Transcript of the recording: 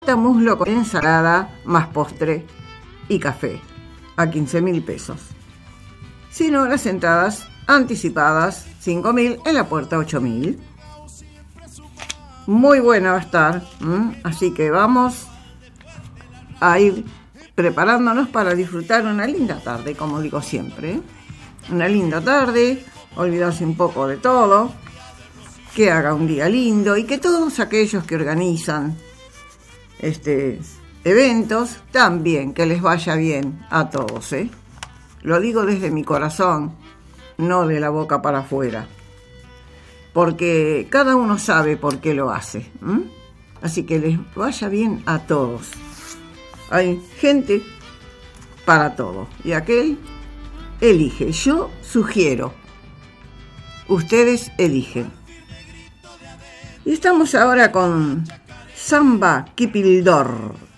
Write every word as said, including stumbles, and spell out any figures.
muslo con ensalada, más postre y café, a quince mil pesos. Si no, las entradas anticipadas, cinco mil, en la puerta ocho mil. Muy buena va a estar, ¿m? Así que vamos a ir preparándonos para disfrutar una linda tarde, como digo siempre. Una linda tarde, olvidarse un poco de todo, que haga un día lindo y que todos aquellos que organizan este eventos también, que les vaya bien a todos, ¿eh? Lo digo desde mi corazón, no de la boca para afuera, porque cada uno sabe por qué lo hace, ¿m? Así que les vaya bien a todos. Hay gente para todo y aquel elige. Yo sugiero, ustedes eligen. Y estamos ahora con Samba Kipildor.